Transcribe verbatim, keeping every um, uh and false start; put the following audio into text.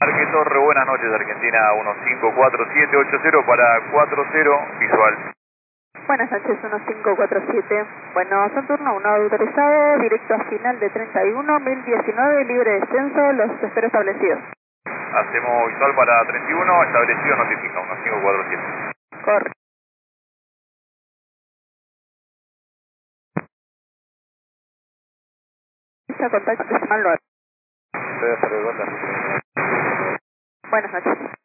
Parque Torre, buenas noches, Argentina uno cinco cuatro siete ocho cero para cuatro cero, visual. Buenas noches, uno cinco cuatro siete. Bueno, son turno uno autorizado, directo a final de treinta y uno, mil diecinueve, libre descenso, los espero establecidos. Hacemos visual para treinta y uno, establecido notifica, uno cinco cuatro siete. Corre. Contacto decimal nueve. Voy a hacer el gota. Buenas noches.